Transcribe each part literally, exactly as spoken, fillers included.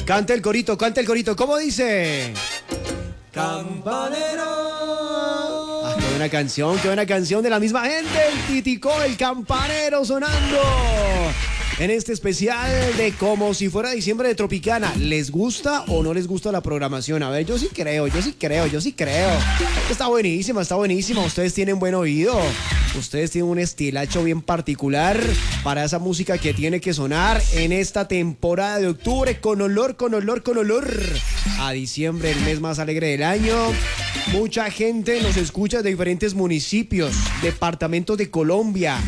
Canta el corito, canta el corito. ¿Cómo dice? Campanero. Ah, qué buena canción, qué buena canción de la misma gente. El Titicó, el campanero sonando. En este especial de Como si fuera diciembre de Tropicana. ¿Les gusta o no les gusta la programación? A ver, yo sí creo, yo sí creo, yo sí creo. Está buenísima, está buenísima. Ustedes tienen buen oído. Ustedes tienen un estilacho bien particular para esa música que tiene que sonar en esta temporada de octubre. Con olor, con olor, con olor a diciembre, el mes más alegre del año. Mucha gente nos escucha de diferentes municipios, departamentos de Colombia.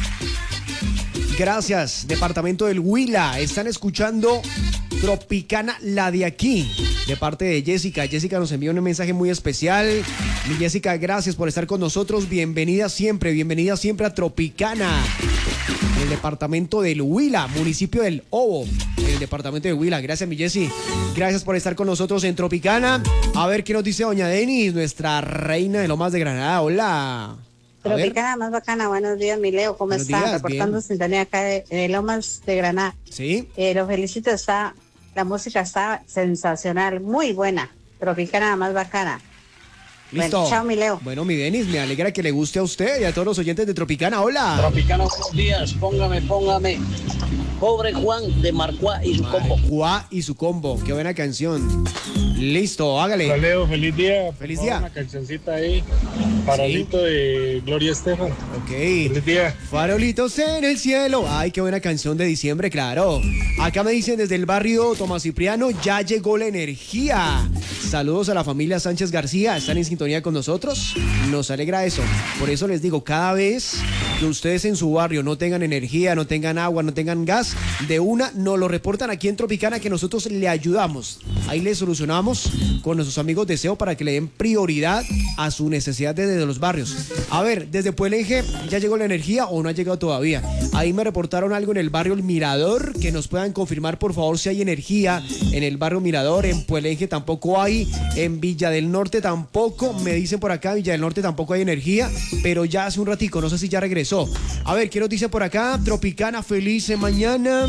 Gracias, departamento del Huila. Están escuchando Tropicana, la de aquí, de parte de Jessica. Jessica nos envió un mensaje muy especial. Mi Jessica, gracias por estar con nosotros. Bienvenida siempre, bienvenida siempre a Tropicana. El departamento del Huila, municipio del Obo, el departamento de Huila. Gracias, mi Jessy. Gracias por estar con nosotros en Tropicana. A ver qué nos dice doña Denis, nuestra reina de Lomas de Granada. Hola. Tropicana más bacana, buenos días, mi Leo, ¿cómo está? Reportando sintonía acá de, de Lomas de Granada. Sí. Eh, lo felicito, está, la música está sensacional, muy buena. Tropicana más bacana. Listo. Bueno, chao, mi Leo. Bueno, mi Denis, me alegra que le guste a usted y a todos los oyentes de Tropicana. Hola. Tropicana, buenos días, póngame, póngame. Pobre Juan de Marcuá y su combo. Marcuá y su combo, qué buena canción. Listo, hágale. Hola Leo, feliz día. Feliz día. Una cancioncita ahí, Farolito sí. de Gloria Estefan. Ok. Feliz día. Farolitos en el cielo. Ay, qué buena canción de diciembre, claro. Acá me dicen desde el barrio Tomás Cipriano, ya llegó la energía. Saludos a la familia Sánchez García, están en sintonía con nosotros. Nos alegra eso. Por eso les digo, cada vez que ustedes en su barrio no tengan energía, no tengan agua, no tengan gas, de una nos lo reportan aquí en Tropicana que nosotros le ayudamos. Ahí le solucionamos con nuestros amigos de S E O para que le den prioridad a su necesidad desde los barrios. A ver, desde Puelenje, ¿ya llegó la energía o no ha llegado todavía? Ahí me reportaron algo en el barrio El Mirador, que nos puedan confirmar por favor si hay energía en el barrio Mirador. En Puelenje tampoco hay, en Villa del Norte tampoco, me dicen por acá, Villa del Norte tampoco hay energía, pero ya hace un ratico, no sé si ya regresó. A ver, ¿qué nos dice por acá? Tropicana, feliz mañana.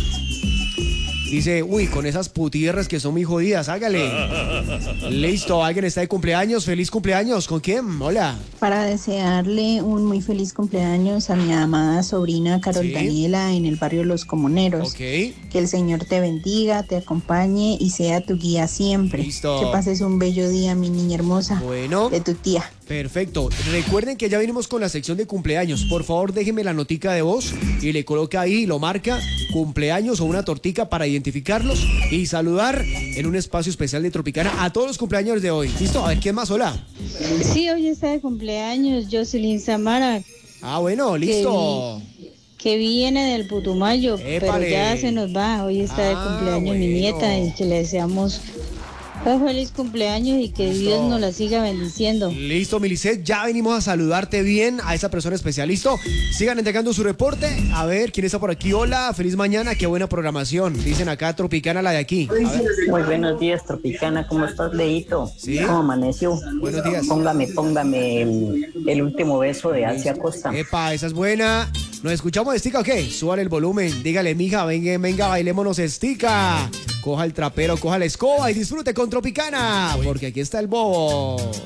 Dice, uy, con esas putierras que son muy jodidas, hágale. Listo, alguien está de cumpleaños, feliz cumpleaños. ¿Con quién? Hola. Para desearle un muy feliz cumpleaños a mi amada sobrina Carol ¿Sí? Daniela en el barrio Los Comuneros. Ok. Que el Señor te bendiga, te acompañe y sea tu guía siempre. Listo. Que pases un bello día, mi niña hermosa. Bueno. De tu tía. Perfecto. Recuerden que ya venimos con la sección de cumpleaños. Por favor, déjenme la notica de voz y le coloca ahí, lo marca, cumpleaños o una tortica para identificarlos y saludar en un espacio especial de Tropicana a todos los cumpleaños de hoy. ¿Listo? A ver, ¿quién más? Hola. Sí, hoy está de cumpleaños Jocelyn Samara. Ah, bueno, listo. Que, que viene del Putumayo, Épale. pero ya se nos va. Hoy está de ah, cumpleaños bueno. mi nieta y que le deseamos un feliz cumpleaños y que Listo. Dios nos la siga bendiciendo. Listo, Milicet, ya venimos a saludarte bien a esa persona especial. Listo, sigan entregando su reporte. A ver, ¿quién está por aquí? Hola, feliz mañana, qué buena programación. Dicen acá, Tropicana, la de aquí. Muy buenos días, Tropicana, ¿cómo estás, Leito? ¿Sí? ¿Cómo amaneció? Buenos días. Póngame, póngame el, el último beso de Alcia Costa. Epa, esa es buena. ¿Nos escuchamos de estica o qué? Súbale el volumen, dígale, mija, venga, venga, bailémonos estica. Coja el trapero, coja la escoba y disfrute con Tropicana, porque aquí está el bobo.